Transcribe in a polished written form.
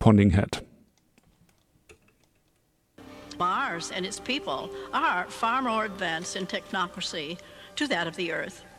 corresponding head. Mars and its people are far more advanced in technocracy to that of the Earth.